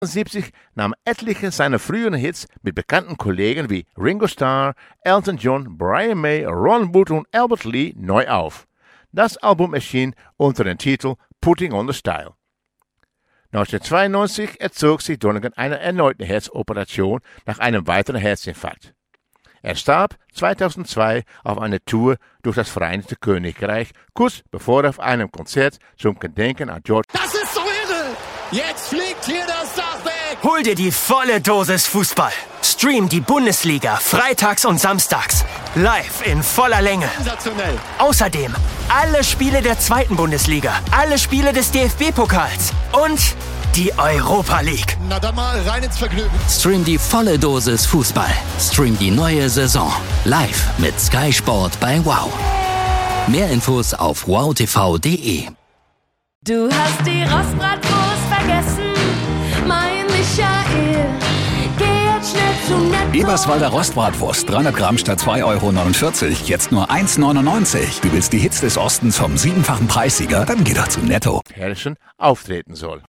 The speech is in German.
1970 nahm etliche seiner früheren Hits mit bekannten Kollegen wie Ringo Starr, Elton John, Brian May, Ron Wood und Albert Lee neu auf. Das Album erschien unter dem Titel Putting on the Style. 1992 erzog sich Donegan einer erneuten Herzoperation nach einem weiteren Herzinfarkt. Er starb 2002 auf einer Tour durch das Vereinigte Königreich, kurz bevor er auf einem Konzert zum Gedenken an George... Das ist so irre! Jetzt fliegt hier das Dach weg! Hol dir die volle Dosis Fußball. Stream die Bundesliga freitags und samstags. Live in voller Länge. Sensationell! Außerdem alle Spiele der zweiten Bundesliga, alle Spiele des DFB-Pokals und die Europa League. Na dann mal rein ins Vergnügen. Stream die volle Dosis Fußball. Stream die neue Saison. Live mit Sky Sport bei WOW. Mehr Infos auf wowtv.de. Du hast die Rostbratwurst vergessen, mein Michael. Geh jetzt schnell zum Netto. Eberswalder Rostbratwurst, 300 Gramm statt 2,49 €, jetzt nur 1,99 €. Du willst die Hits des Ostens vom 7-fachen Preissieger? Dann geh doch zu Netto. Herrchen auftreten soll.